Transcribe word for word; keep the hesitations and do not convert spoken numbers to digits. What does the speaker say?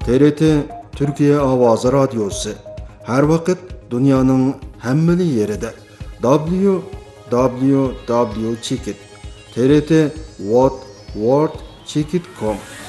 T R T Türkiye Ovozi Radyosu. Her vakit dünyanın hemmeli yerinde. w w w chekit T R T World World Chekit nokta com